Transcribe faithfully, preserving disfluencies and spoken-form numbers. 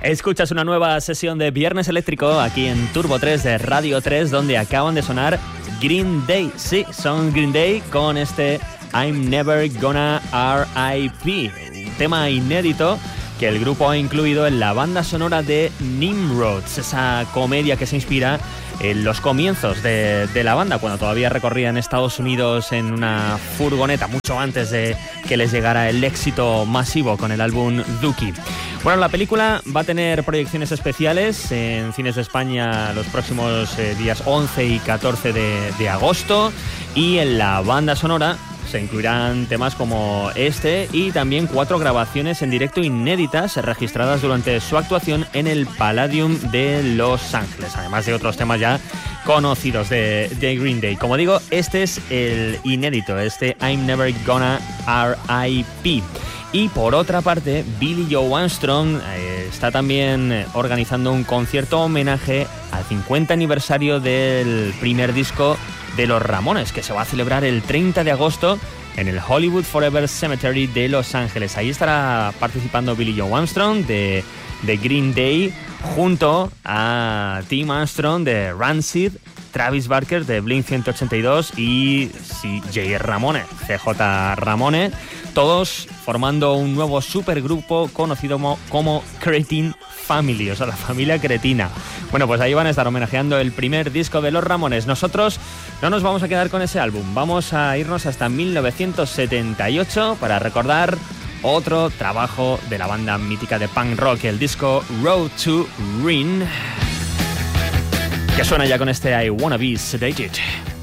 Escuchas una nueva sesión de Viernes Eléctrico aquí en Turbo tres de Radio tres, donde acaban de sonar Green Day. Sí, son Green Day con este I'm Never Gonna R I P, un tema inédito que el grupo ha incluido en la banda sonora de Nimrods, esa comedia que se inspira en los comienzos de, de la banda, cuando todavía recorrían Estados Unidos en una furgoneta, mucho antes de que les llegara el éxito masivo con el álbum Dookie. Bueno, la película va a tener proyecciones especiales en cines de España los próximos eh, días once y catorce de, de agosto, y en la banda sonora se incluirán temas como este y también cuatro grabaciones en directo inéditas registradas durante su actuación en el Palladium de Los Ángeles, además de otros temas ya conocidos de, de Green Day. Como digo, este es el inédito, este I'm Never Gonna R I P. Y por otra parte, Billie Joe Armstrong eh, está también organizando un concierto homenaje al cincuenta aniversario del primer disco de los Ramones, que se va a celebrar el treinta de agosto en el Hollywood Forever Cemetery de Los Ángeles. Ahí estará participando Billie Joe Armstrong de, de Green Day, junto a Tim Armstrong de Rancid, Travis Barker de Blink ciento ochenta y dos y C J Ramone, C J Ramone, todos formando un nuevo supergrupo conocido como, como Cretin Family, o sea, la familia cretina. Bueno, pues ahí van a estar homenajeando el primer disco de los Ramones. Nosotros no nos vamos a quedar con ese álbum, vamos a irnos hasta mil novecientos setenta y ocho para recordar otro trabajo de la banda mítica de punk rock, el disco Road to Ruin, que suena ya con este I Wanna Be Sedated.